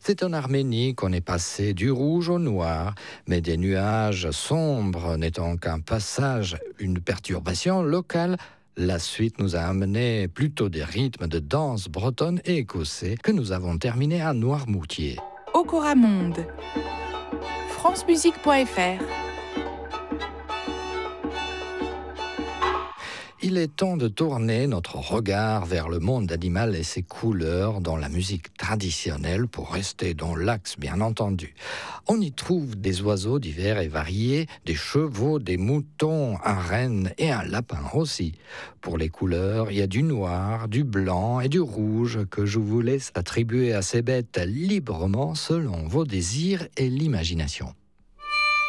C'est en Arménie qu'on est passé du rouge au noir, mais des nuages sombres n'étant qu'un passage, une perturbation locale, la suite nous a amené plutôt des rythmes de danse bretonne et écossais que nous avons terminé à Noirmoutier. Okora Monde. francemusique.fr. Il est temps de tourner notre regard vers le monde animal et ses couleurs dans la musique traditionnelle pour rester dans l'axe bien entendu. On y trouve des oiseaux divers et variés, des chevaux, des moutons, un renne et un lapin aussi. Pour les couleurs, il y a du noir, du blanc et du rouge que je vous laisse attribuer à ces bêtes librement selon vos désirs et l'imagination.